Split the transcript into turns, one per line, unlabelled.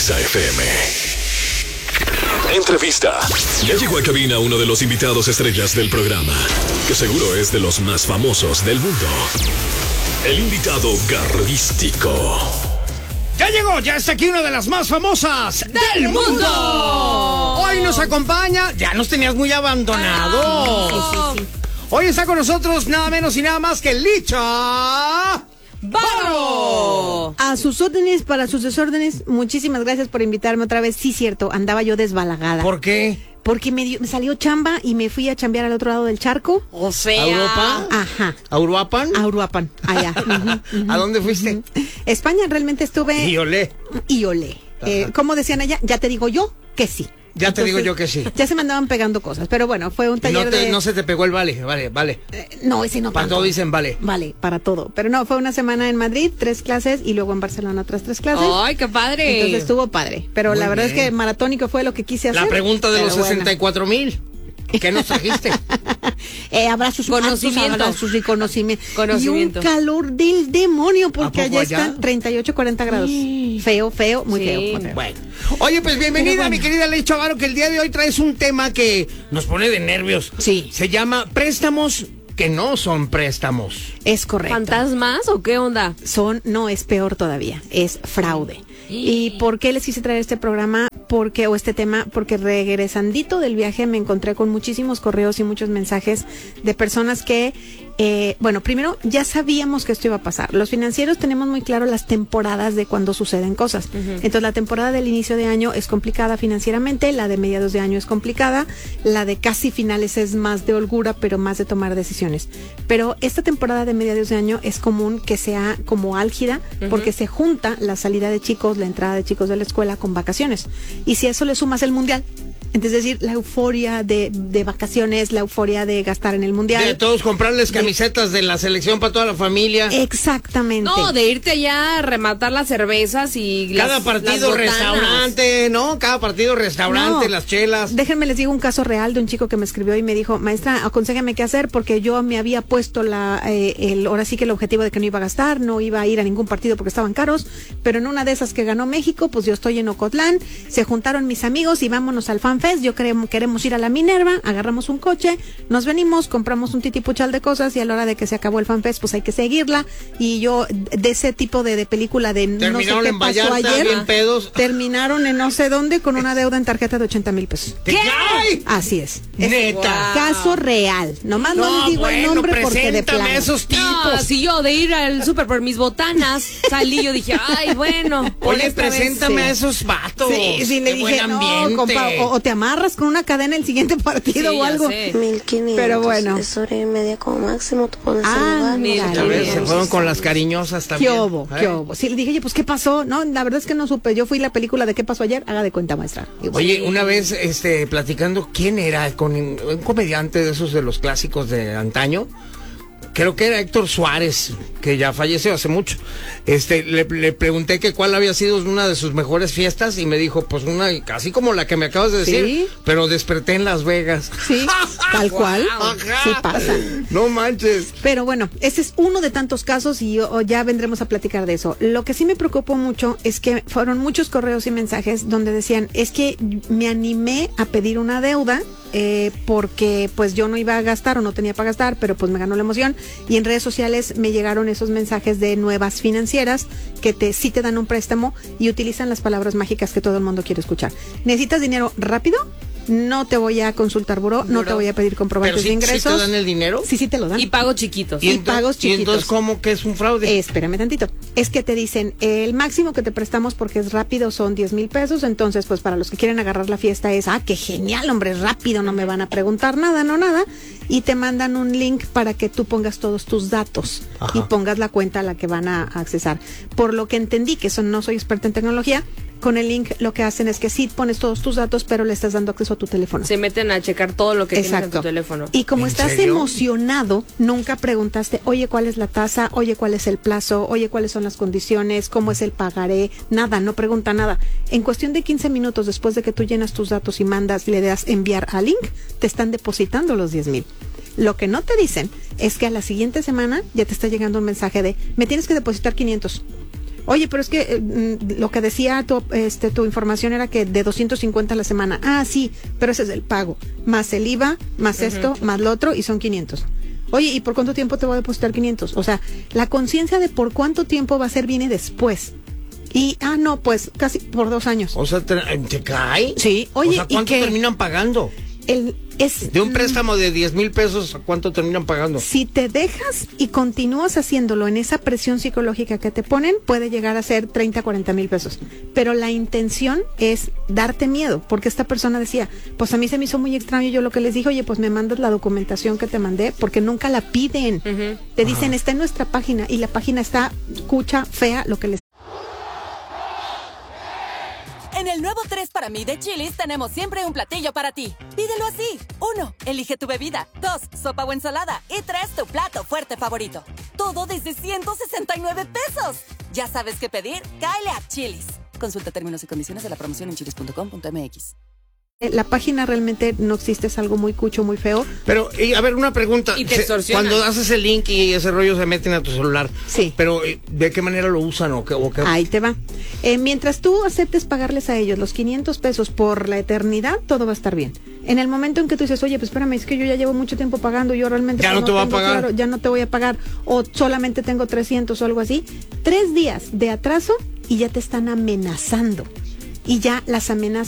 Exa FM. Entrevista. Ya llegó a cabina uno de los invitados estrellas del programa, que seguro es de los más famosos del mundo. El invitado garrístico.
Ya llegó, ya está aquí una de las más famosas del mundo. Hoy nos acompaña, ya nos tenías muy abandonados. Sí. Hoy está con nosotros nada menos y nada más que Licha Baro.
A sus órdenes, para sus desórdenes, muchísimas gracias por invitarme otra vez. Sí, cierto, andaba yo desbalagada.
¿Por qué?
Porque me salió chamba y me fui a chambear al otro lado del charco.
O sea, ¿a Europa?
Ajá.
¿A Uruapan?
A Uruapan, allá.
¿A dónde fuiste?
España, realmente estuve.
Y olé.
¿Cómo decían allá? Ya te digo yo que sí.
Ya te digo yo que sí.
Ya se me andaban pegando cosas, pero bueno, fue un taller
no se te pegó el vale.
No, ese no.
Para todo dicen vale.
Vale, para todo. Pero no, fue una semana en Madrid, 3 clases, y luego en Barcelona otras 3 clases.
¡Ay, qué padre!
Entonces estuvo padre. Pero
Muy
la verdad
bien.
es que maratónico fue lo que quise hacer.
La pregunta de los
bueno.
64,000. ¿Qué nos trajiste?
Abrazos, abrazos y conocimiento. Y un calor del demonio, porque allá están 38, 40 grados. Feo, muy feo.
Bueno. Oye, pues bienvenida, mi querida Licha Baro, que el día de hoy traes un tema que nos pone de nervios.
Sí.
Se llama préstamos que no son préstamos.
Es correcto.
¿Fantasmas o qué onda?
No, es peor todavía, es fraude. ¿Y por qué les quise traer este programa? Este tema, porque regresandito del viaje me encontré con muchísimos correos y muchos mensajes de personas que, primero ya sabíamos que esto iba a pasar. Los financieros tenemos muy claro las temporadas de cuando suceden cosas. Entonces la temporada del inicio de año es complicada financieramente, la de mediados de año es complicada, la de casi finales es más de holgura, pero más de tomar decisiones. Pero esta temporada de mediados de año es común que sea como álgida, porque se junta la salida de chicos, la entrada de chicos de la escuela con vacaciones. Y si a eso le sumas el mundial, entonces, es decir, la euforia de vacaciones, la euforia de gastar en el mundial.
De todos comprarles camisetas de la selección para toda la familia.
Exactamente.
No, de irte allá a rematar las cervezas y
cada partido restaurante, ¿no? Cada partido restaurante, las chelas.
Déjenme les digo un caso real de un chico que me escribió y me dijo: maestra, aconséjame qué hacer, porque yo me había puesto ahora sí que el objetivo de que no iba a gastar, no iba a ir a ningún partido porque estaban caros, pero en una de esas que ganó México, pues yo estoy en Ocotlán, se juntaron mis amigos y vámonos al FanFest. Queremos ir a la Minerva, agarramos un coche, nos venimos, compramos un titipuchal de cosas y a la hora de que se acabó el FanFest, pues hay que seguirla. Y yo, de ese tipo de película de no sé qué pasó ayer,
bien pedos.
Terminaron en no sé dónde con una deuda en tarjeta de 80,000 pesos.
¿Qué?
Así es.
Neta.
Caso real. Nomás no les digo el nombre porque de plano.
Esos tipos.
No, si yo de ir al súper por mis botanas salí, yo dije, ay, bueno.
Oye, preséntame a esos vatos.
Sí, le dije, no, compa, o te amarras con una cadena el siguiente partido o algo.
1,500.
Pero bueno.
Es hora y media como máximo, tú pones el lugar.
Mira,
Se fueron con las cariñosas también.
¿Qué hubo? Sí, le dije, oye, pues, ¿qué pasó? No, la verdad es que no supe. Yo fui la película de ¿Qué pasó ayer? Haga de cuenta, maestra.
Oye, una vez, platicando, ¿quién era? Con un comediante de esos de los clásicos de antaño. Creo que era Héctor Suárez, que ya falleció hace mucho. Le pregunté que cuál había sido una de sus mejores fiestas y me dijo, pues una casi como la que me acabas de decir,
¿sí?
Pero desperté en Las Vegas.
Sí, tal cual.
Ajá.
Sí pasa.
No manches.
Pero bueno, ese es uno de tantos casos y ya vendremos a platicar de eso. Lo que sí me preocupó mucho es que fueron muchos correos y mensajes donde decían, es que me animé a pedir una deuda porque pues yo no iba a gastar o no tenía para gastar, pero pues me ganó la emoción, y en redes sociales me llegaron esos mensajes de nuevas financieras que sí te dan un préstamo y utilizan las palabras mágicas que todo el mundo quiere escuchar. ¿Necesitas dinero rápido? No te voy a consultar buró, no te voy a pedir comprobantes de ingresos.
¿Pero sí te dan el dinero?
Sí te lo dan.
Y pagos chiquitos.
Y pagos chiquitos.
¿Y entonces cómo que es un fraude?
Espérame tantito. Es que te dicen, el máximo que te prestamos porque es rápido son 10,000 pesos, entonces pues para los que quieren agarrar la fiesta es, qué genial, hombre, rápido, no me van a preguntar nada, y te mandan un link para que tú pongas todos tus datos. Ajá. Y pongas la cuenta a la que van a accesar. Por lo que entendí, que no soy experta en tecnología, con el link lo que hacen es que sí pones todos tus datos, pero le estás dando acceso a tu teléfono.
Se meten a checar todo lo que tienes en tu teléfono.
Y como estás emocionado, nunca preguntaste, oye, ¿cuál es la tasa? Oye, ¿cuál es el plazo? Oye, ¿cuáles son las condiciones? ¿Cómo es el pagaré? Nada, no pregunta nada. En cuestión de 15 minutos después de que tú llenas tus datos y le das enviar al link, te están depositando los 10,000. Lo que no te dicen es que a la siguiente semana ya te está llegando un mensaje de, me tienes que depositar 500. Oye, pero es que lo que decía tu información era que de 250 a la semana. Ah, sí, pero ese es el pago. Más el IVA, más esto, más lo otro, y son 500. Oye, ¿y por cuánto tiempo te voy a depositar 500? O sea, la conciencia de por cuánto tiempo va a ser viene después. Y, no, pues casi por 2 años.
O sea, ¿te cae?
Sí, oye,
o sea, ¿cuánto terminan pagando? De un préstamo de 10,000 pesos, ¿a cuánto terminan pagando?
Si te dejas y continúas haciéndolo en esa presión psicológica que te ponen, puede llegar a ser 30, 40 mil pesos. Pero la intención es darte miedo, porque esta persona decía, pues a mí se me hizo muy extraño, yo lo que les dije, oye, pues me mandas la documentación que te mandé, porque nunca la piden. Te dicen, está en nuestra página, y la página está cucha, fea, lo que les...
En el nuevo 3 para mí de Chili's tenemos siempre un platillo para ti. Pídelo así. 1. Elige tu bebida. 2. Sopa o ensalada. Y 3. Tu plato fuerte favorito. Todo desde 169 pesos. ¿Ya sabes qué pedir? Cáele a Chili's. Consulta términos y condiciones de la promoción en chilis.com.mx.
La página realmente no existe, es algo muy cucho, muy feo.
Pero, a ver, una pregunta.
Y te extorsionan.
Cuando haces el link y ese rollo se meten a tu celular.
Sí.
Pero, ¿de qué manera lo usan o qué?
Ahí te va. Mientras tú aceptes pagarles a ellos los 500 pesos por la eternidad, todo va a estar bien. En el momento en que tú dices, oye, pues espérame, es que yo ya llevo mucho tiempo pagando, yo realmente...
Ya no te voy a pagar.
Claro, ya no te voy a pagar, o solamente tengo 300 o algo así. 3 días de atraso y ya te están amenazando. Y ya las amenazas